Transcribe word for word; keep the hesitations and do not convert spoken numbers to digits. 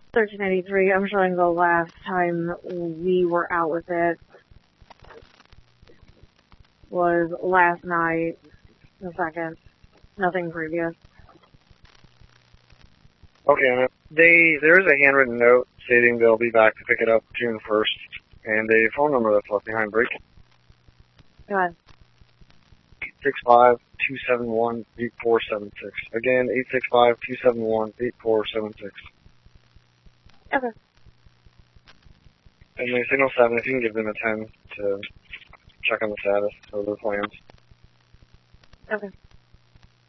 thirteen eighty-three, I'm showing the last time we were out with it was last night, the second. Nothing previous. Okay, and they, there is a handwritten note stating they'll be back to pick it up June first, and a phone number that's left behind break. Go ahead. eight six five, two seven one, eight four seven six. Again, eight six five, two seven one, eight four seven six. Okay. And the signal seven, if you can give them a ten to check on the status of the plans. Okay.